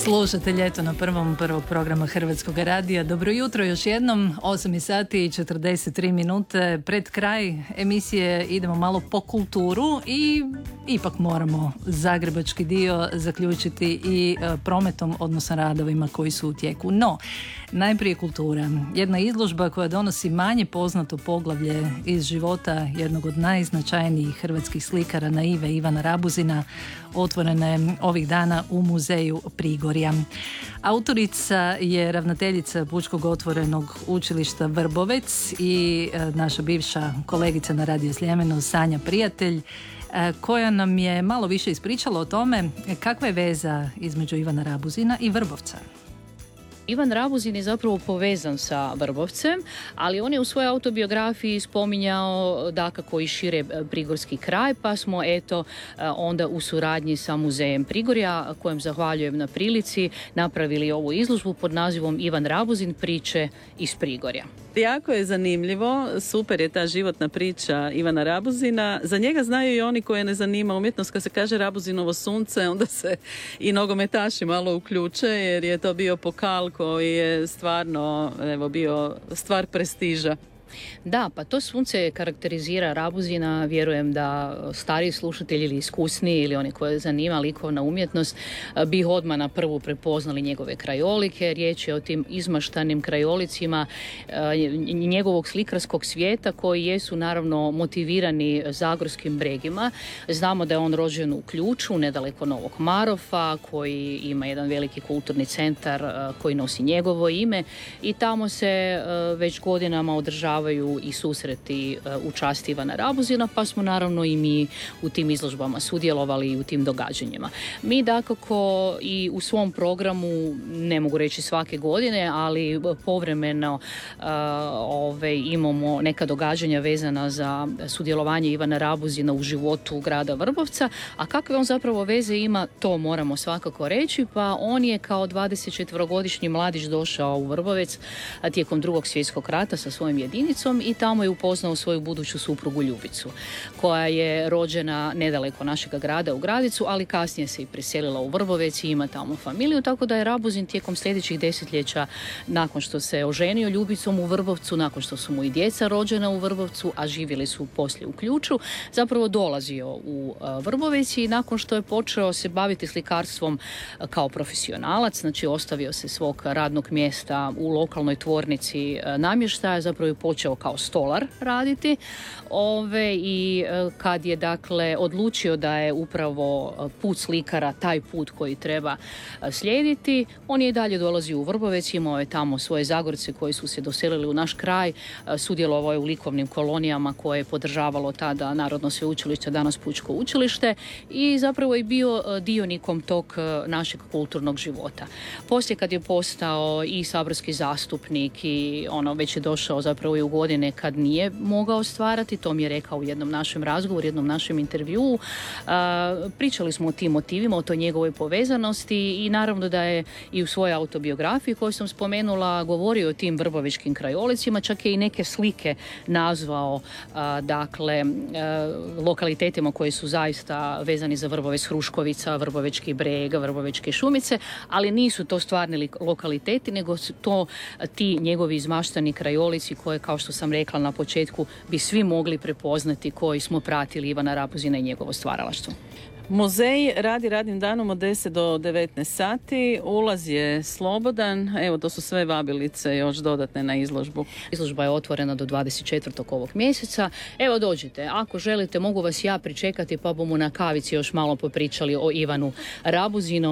Slušate Ljeto na prvog programa Hrvatskog radija. Dobro jutro još jednom, 8 sati i 43 minute. Pred kraj emisije idemo malo po kulturu i ipak moramo zagrebački dio zaključiti i prometom, odnosno radovima koji su u tijeku. No, najprije kultura. Jedna izložba koja donosi manje poznato poglavlje iz života jednog od najznačajnijih hrvatskih slikara naive Ivana Rabuzina otvorena je ovih dana u muzeju Prigorja. Autorica je ravnateljica Pučkog otvorenog učilišta Vrbovec i naša bivša kolegica na Radio Sljemenu Sanja Prijatelj, koja nam je malo više ispričala o tome kakva je veza između Ivana Rabuzina i Vrbovca. Ivan Rabuzin je zapravo povezan sa Vrbovcem, ali on je u svojoj autobiografiji spominjao dakako i šire prigorski kraj, pa smo onda u suradnji sa muzejem Prigorja, kojem zahvaljujem na prilici, napravili ovu izložbu pod nazivom Ivan Rabuzin, priče iz Prigorja. Jako je zanimljivo, super je ta životna priča Ivana Rabuzina. Za njega znaju i oni koje ne zanima umjetnost. Kad se kaže Rabuzinovo sunce, onda se i nogometaši malo uključe, jer je to bio pokal koji je stvarno bio stvar prestiža. Da, pa to sunce karakterizira Rabuzina, vjerujem da stariji slušatelji ili iskusniji ili oni koje zanima likovna umjetnost bi odmah na prvu prepoznali njegove krajolike. Riječ je o tim izmaštanim krajolicima njegovog slikarskog svijeta koji jesu naravno motivirani zagorskim bregima. Znamo da je on rođen u Ključu, nedaleko Novog Marofa, koji ima jedan veliki kulturni centar koji nosi njegovo ime i tamo se već godinama održavaju i susreti u čast Ivana Rabuzina, pa smo naravno i mi u tim izložbama sudjelovali i u tim događanjima. Mi dakako i u svom programu, ne mogu reći svake godine, ali povremeno imamo neka događanja vezana za sudjelovanje Ivana Rabuzina u životu grada Vrbovca, a kakve on zapravo veze ima, to moramo svakako reći, pa on je kao 24-godišnji mladić došao u Vrbovec tijekom Drugog svjetskog rata sa svojim jedinicom i tamo je upoznao svoju buduću suprugu Ljubicu, koja je rođena nedaleko našega grada u Gradicu, ali kasnije se i preselila u Vrbovec i ima tamo familiju, tako da je Rabuzin tijekom sljedećih desetljeća, nakon što se oženio Ljubicom u Vrbovcu, nakon što su mu i djeca rođena u Vrbovcu, a živjeli su poslije u Ključu, zapravo dolazio u Vrbovec i nakon što je počeo se baviti slikarstvom kao profesionalac, znači ostavio se svog radnog mjesta u lokalnoj tvornici namještaja, zapravo je počeo kao stolar raditi i kad je dakle odlučio da je upravo put slikara taj put koji treba slijediti, on je i dalje dolazio u Vrbovec, imao je tamo svoje Zagorce koji su se doselili u naš kraj, sudjelovao je u likovnim kolonijama koje je podržavalo tada Narodno sveučilište, danas Pučko učilište i zapravo je bio dionikom tog našeg kulturnog života. Poslije kad je postao i saborski zastupnik i već je došao zapravo i u godine kad nije mogao stvarati, to mi je rekao u jednom našem razgovoru, jednom našem intervjuu. Pričali smo o tim motivima, o toj njegovoj povezanosti i naravno da je i u svojoj autobiografiji koju sam spomenula govorio o tim vrbovičkim krajolicima, čak je i neke slike nazvao lokalitetima koji su zaista vezani za Vrbovec, Hruškovica, Vrbovečki breg, Vrbovečke šumice, ali nisu to stvarni lokaliteti, nego su to ti njegovi izmaštani krajolici koje, kao što sam rekla na početku, bi svi mogli prepoznati koji smo pratili Ivana Rabuzina i njegovo stvaralaštvo. Muzej radi radnim danom od 10 do 19 sati, ulaz je slobodan, evo to su sve vabilice još dodatne na izložbu. Izložba je otvorena do 24. ovog mjeseca, evo dođite, ako želite mogu vas ja pričekati pa bomo na kavici još malo popričali o Ivanu Rabuzinu.